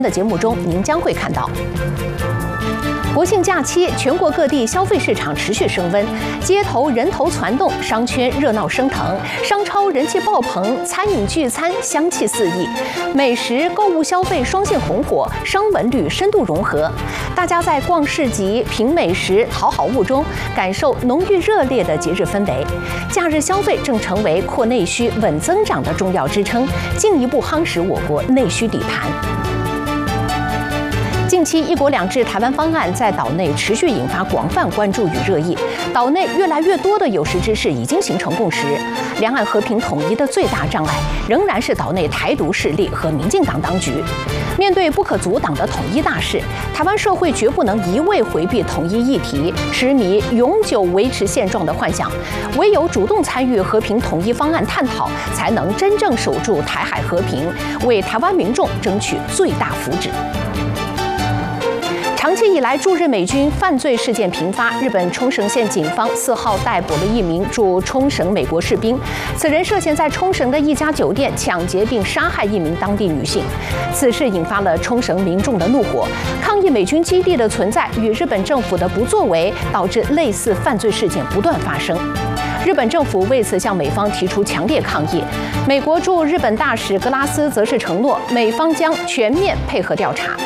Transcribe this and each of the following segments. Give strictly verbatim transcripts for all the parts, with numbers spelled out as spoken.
的节目中，您将会看到。 国庆假期，全国各地消费市场持续升温，街头人头攒动，商圈热闹升腾，商超人气爆棚，餐饮聚餐香气四溢，美食购物消费双线红火，商文旅深度融合。大家在逛市集、品美食、淘好物中，感受浓郁热烈的节日氛围。假日消费正成为扩内需、稳增长的重要支撑，进一步夯实我国内需底盘。 近期“一国两制”台湾方案在岛内持续引发广泛关注与热议，岛内越来越多的有识之士已经形成共识，两岸和平统一的最大障碍仍然是岛内台独势力和民进党当局。面对不可阻挡的统一大势，台湾社会绝不能一味回避统一议题，痴迷永久维持现状的幻想，唯有主动参与和平统一方案探讨，才能真正守住台海和平，为台湾民众争取最大福祉。 长期以来，驻日美军犯罪事件频发。日本冲绳县警方四号逮捕了一名驻冲绳美国士兵，此人涉嫌在冲绳的一家酒店抢劫并杀害一名当地女性。此事引发了冲绳民众的怒火，抗议美军基地的存在与日本政府的不作为，导致类似犯罪事件不断发生。 日本政府为此向美方提出强烈抗议。美国驻日本大使格拉斯则是承诺，美方将全面配合调查。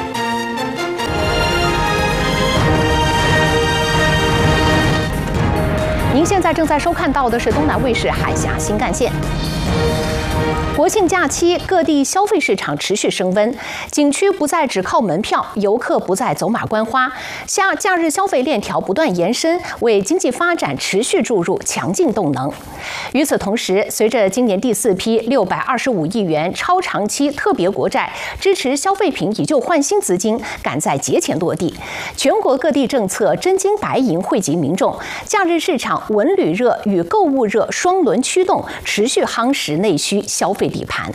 您现在正在收看到的是东南卫视海峡新干线。 国庆假期，各地消费市场持续升温，景区不再只靠门票，游客不再走马观花，下假日消费链条不断延伸，为经济发展持续注入强劲动能。与此同时，随着今年第四批六百二十五亿元超长期特别国债支持消费品以旧换新资金赶在节前落地，全国各地政策真金白银惠及民众，假日市场文旅热与购物热双轮驱动，持续夯实内需消费 底盘。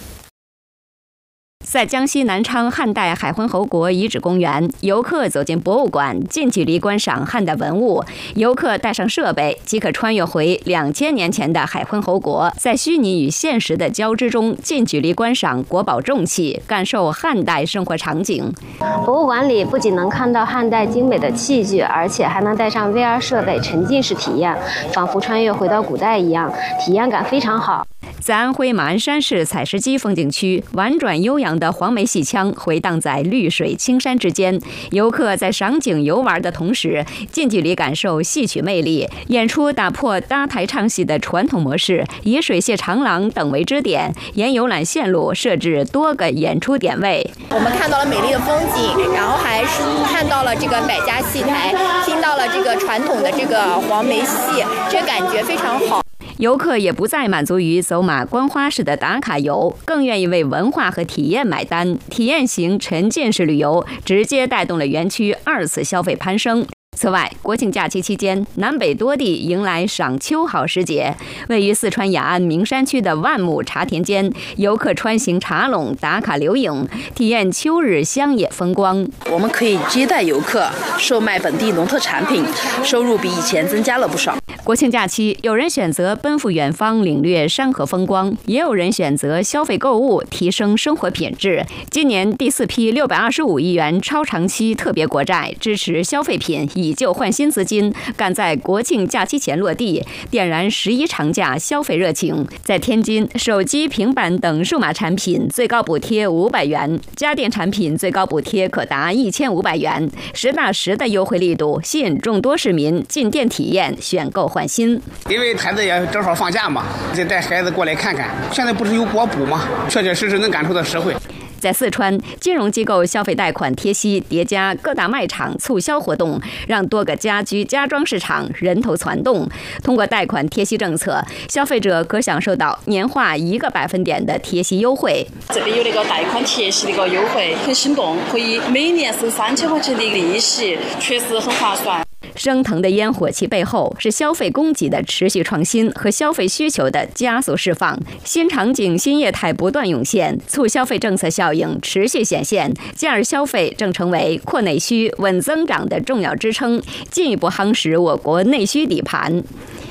在江西南昌汉代海昏侯国遗址公园，游客走进博物馆，近距离观赏汉代文物。游客带上设备，即可穿越回两千年前的海昏侯国，在虚拟与现实的交织中，近距离观赏国宝重器，感受汉代生活场景。 博物馆里不仅能看到汉代精美的器具，而且还能带上 V R 设备，沉浸式体验，仿佛穿越回到古代一样，体验感非常好。 在安徽马鞍山市采石矶风景区，婉转悠扬的黄梅戏腔回荡在绿水青山之间。游客在赏景游玩的同时，近距离感受戏曲魅力。演出打破搭台唱戏的传统模式，以水榭长廊等为支点，沿游览线路设置多个演出点位。 我们看到了美丽的风景，然后还是看到了这个百家戏台，听到了这个传统的这个黄梅戏，这感觉非常好。 游客也不再满足于走马观花式的打卡游，更愿意为文化和体验买单。体验型沉浸式旅游直接带动了园区二次消费攀升。 此外，国庆假期期间，南北多地迎来赏秋好时节。位于四川雅安名山区的万亩茶田间，游客穿行茶垄打卡留影，体验秋日乡野风光。 我们可以接待游客，售卖本地农特产品，收入比以前增加了不少。 国庆假期，有人选择奔赴远方领略山河风光，也有人选择消费购物提升生活品质。今年第四批六百二十五亿元超长期特别国债支持消费品 以旧换新资金赶在国庆假期前落地，点燃十一长假消费热情。在天津，手机、平板等数码产品最高补贴五百元，家电产品最高补贴可达一千五百元，实打实的优惠力度吸引众多市民进店体验、选购换新。 因为孩子也正好放假嘛，就带孩子过来看看。现在不是有国补吗？确确实实能感受到实惠。 在四川，金融机构消费贷款贴息叠加各大卖场促销活动，让多个家居家装市场人头攒动。通过贷款贴息政策，消费者可享受到年化一个百分点的贴息优惠。 这里有那个贷款贴息的一个优惠，很心动，可以每年收三千块钱的利息，确实很划算。 升腾的烟火气背后，是消费供给的持续创新和消费需求的加速释放。新场景、新业态不断涌现，促消费政策效应持续显现，假日消费正成为扩内需、稳增长的重要支撑，进一步夯实我国内需底盘。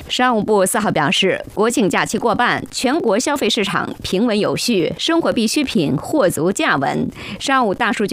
商务部四号表示，国庆假期过半，全国消费市场平稳有序，生活必需品货足价稳。商务大数据